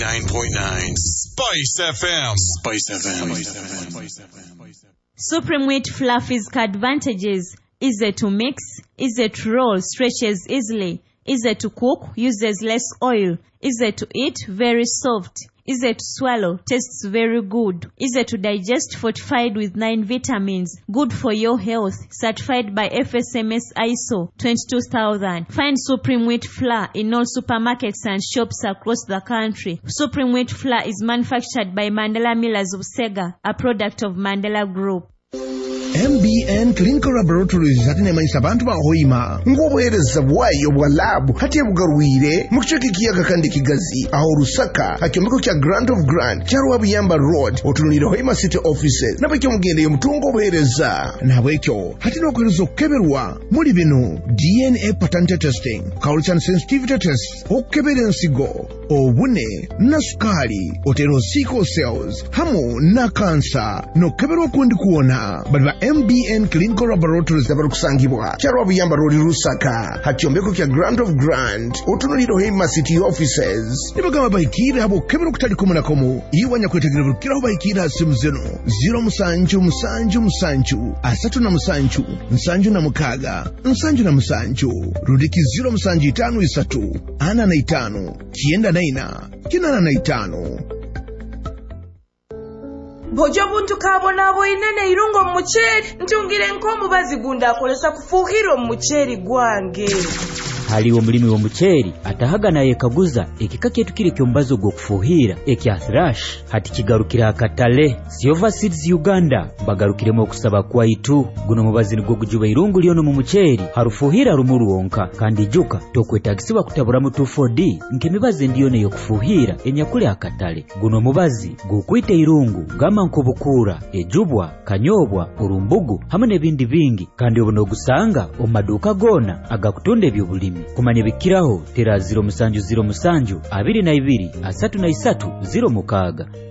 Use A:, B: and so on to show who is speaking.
A: 89.9 Spice FM. Spice FM.
B: Supreme Wheat Fluffy's advantages: easy to mix, easy to roll, stretches easily, easy to cook, uses less oil, easy to eat, very soft, easy to swallow, tastes very good, easy to digest, fortified with 9 vitamins, good for your health, certified by FSMS ISO 22000. Find Supreme Wheat Flour in all supermarkets and shops across the country. Supreme Wheat Flour is manufactured by Mandela Millers of Sega, a product of Mandela Group.
C: MBN Clinical Laboratories atinemaisa bantu bahoima ngobuhereza bwayo bwa lab hati bugarwire mu kice kiyaga kandi kigazi aho Rusaka hakyomeko kya Grant of Grant cyarwa Buyamba Road otunulira Hoima City Offices nabakyo mugendeye mutungo buhereza nabwekyo hati no kwerezo keberwa muri bino DNA patent testing, culture sensitivity test, okeberensigo obune na sukari otero sickle cells hamu na cancer no keberwa kundi kuona badwa MBN Clinical Laboratories abarukusangibwa cyarwa Buyamba Road Rusaka hakyombeko kya Grant of Grant otunulira Hoima City Offices nibagamba bayikira abo kebero kutali komu iwanya kwetegera kiraho bayikira simu zeno 0777 asatu na musanju nsanju na mukaga nsanju na musanju rudiki 0753 ana na 5 kienda na ina kinana na 5
D: Bojo buntu kabona abo inene irungo mucheri ntungire nkomu bazigunda akolesa kufuhira mucheri gwange.
E: Haliwo mulimi wo mucheri atahagana yekaguza ekika ketu kile kyombazo go kufuhira ekya thrash hati kigarukira akatale Silver Seeds Uganda bagarukiremo okusaba kwa itu guno mubazi nigo gujuba irungu lyono mu mucheri harufuhira rumuruonka kandi juka tokwetagisibwa kutabura mu 2,4D nkemibazi ndiyone yo kufuhira enyakule akatale guno mubazi gukwite irungu gama nkobukura ejubwa kanyobwa urumbugu hamwe nebindi bingi kandi obuno gusanga omaduka gona agakutonde byobulimi kumanya bikiraho tera 0 musanju 0 musanju 22 asatu na isatu 0 mukaga